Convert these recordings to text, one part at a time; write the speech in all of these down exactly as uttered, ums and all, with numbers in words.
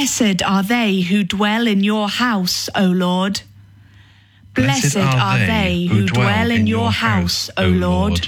Blessed are they who dwell in your house, O Lord. Blessed are they who dwell in your house, O Lord.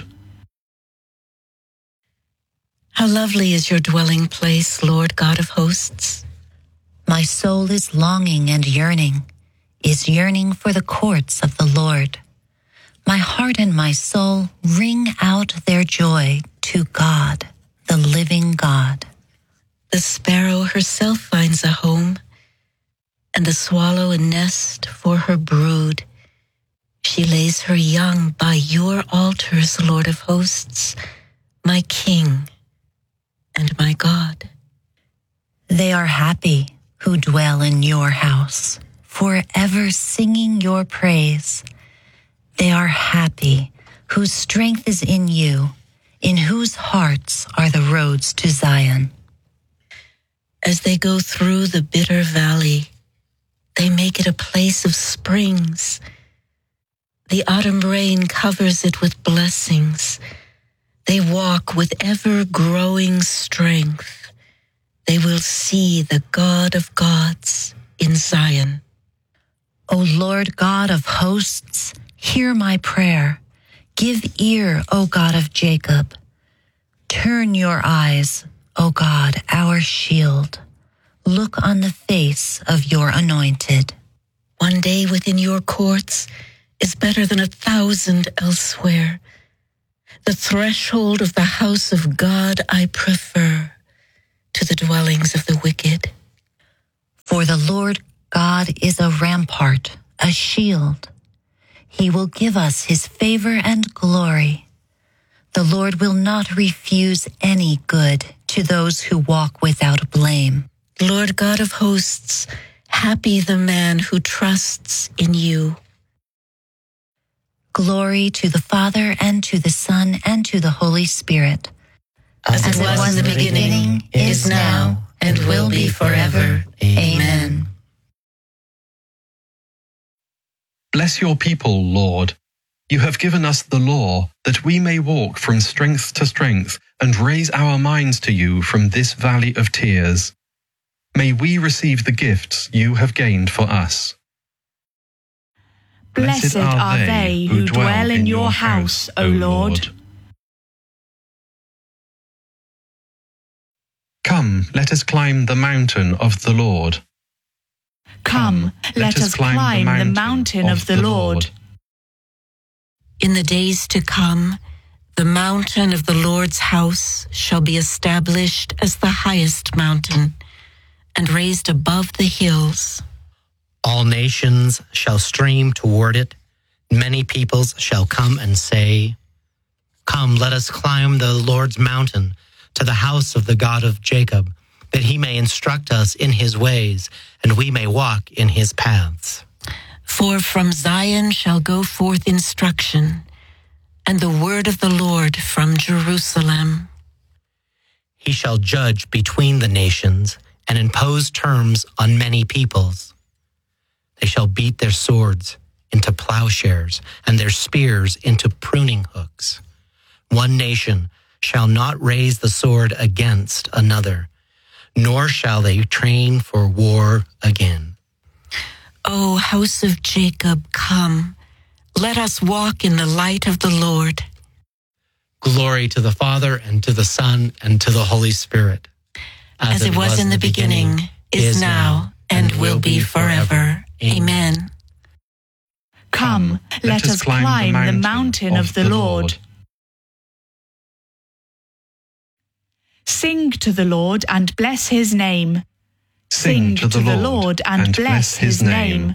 How lovely is your dwelling place, Lord God of hosts. My soul is longing and yearning, is yearning for the courts of the Lord. My heart and my soul ring out their joy to God, the living God. The sparrow herself finds a home, and the swallow a nest for her brood. She lays her young by your altars, Lord of hosts, my King and my God. They are happy who dwell in your house, forever singing your praise. They are happy whose strength is in you, in whose hearts are the roads to Zion. As they go through the bitter valley, they make it a place of springs. The autumn rain covers it with blessings. They walk with ever-growing strength. They will see the God of gods in Zion. O Lord God of hosts, hear my prayer. Give ear, O God of Jacob. Turn your eyes, O God, our shield. Look on the face of your anointed. One day within your courts is better than a thousand elsewhere. The threshold of the house of God I prefer to the dwellings of the wicked. For the Lord God is a rampart, a shield. He will give us his favor and glory. The Lord will not refuse any good to those who walk without blame. Lord God of hosts, happy the man who trusts in you. Glory to the Father, and to the Son, and to the Holy Spirit. As, As it was, was in the beginning, beginning is now, and will be forever. Amen. Bless your people, Lord. You have given us the law, that we may walk from strength to strength and raise our minds to you from this valley of tears. May we receive the gifts you have gained for us. Blessed are they who dwell in your house, O Lord. Come, let us climb the mountain of the Lord. Come, let us climb the mountain of the Lord. In the days to come, the mountain of the Lord's house shall be established as the highest mountain and raised above the hills. All nations shall stream toward it. Many peoples shall come and say, Come, let us climb the Lord's mountain to the house of the God of Jacob, that he may instruct us in his ways, and we may walk in his paths. For from Zion shall go forth instruction, and the word of the Lord from Jerusalem. He shall judge between the nations and impose terms on many peoples. They shall beat their swords into plowshares and their spears into pruning hooks. One nation shall not raise the sword against another, nor shall they train for war again. O house of Jacob, come, let us walk in the light of the Lord. Glory to the Father, and to the Son, and to the Holy Spirit. As, As it was, was in the beginning, beginning is now, and will be forever. Amen. Come, let us climb the mountain of the Lord. Sing to the Lord and bless his name. Sing to the Lord and bless his name.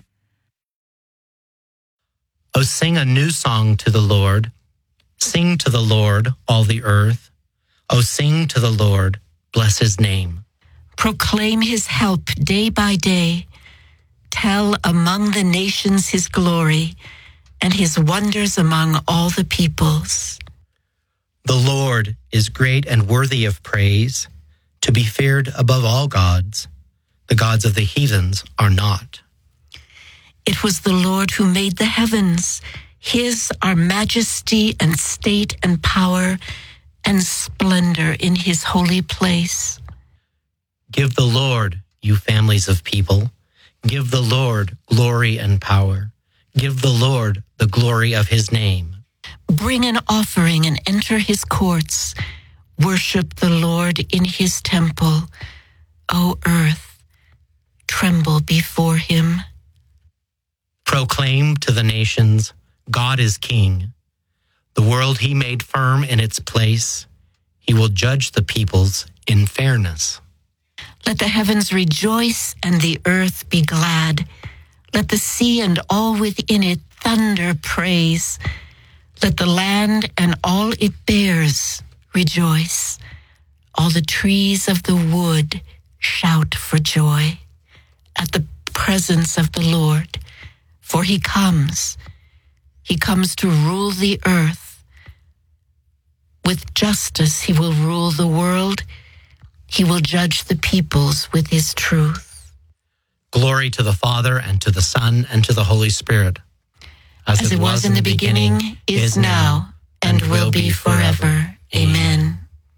O sing a new song to the Lord. Sing to the Lord, all the earth. O sing to the Lord, bless his name. Proclaim his help day by day. Tell among the nations his glory and his wonders among all the peoples. The Lord is great and worthy of praise, to be feared above all gods. The gods of the heathens are not. It was the Lord who made the heavens. His are majesty and state and power and splendor in his holy place. Give the Lord, you families of people. Give the Lord glory and power. Give the Lord the glory of his name. Bring an offering and enter his courts. Worship the Lord in his temple. O earth, tremble before him. Proclaim to the nations, God is king. The world he made firm in its place. He will judge the peoples in fairness. Let the heavens rejoice and the earth be glad. Let the sea and all within it thunder praise. Let the land and all it bears rejoice. All the trees of the wood shout for joy at the presence of the Lord, for he comes. He comes to rule the earth. With justice he will rule the world. He will judge the peoples with his truth. Glory to the Father, and to the Son, and to the Holy Spirit. As, As it was, was in the beginning, beginning is now, and, and will be forever. Amen.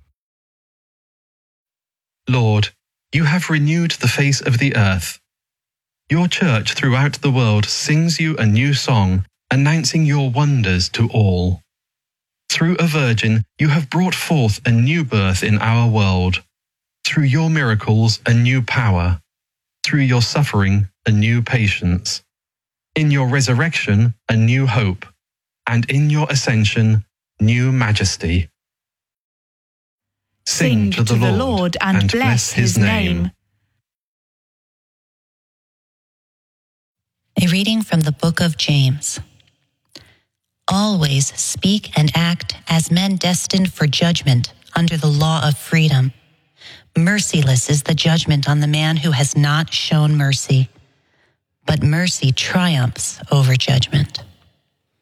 Lord, you have renewed the face of the earth. Your church throughout the world sings you a new song, announcing your wonders to all. Through a virgin, you have brought forth a new birth in our world. Through your miracles, a new power. Through your suffering, a new patience. In your resurrection, a new hope. And in your ascension, new majesty. Sing, Sing to, the, to Lord the Lord and, and bless his name. A reading from the book of James. Always speak and act as men destined for judgment under the law of freedom. Merciless is the judgment on the man who has not shown mercy, but mercy triumphs over judgment.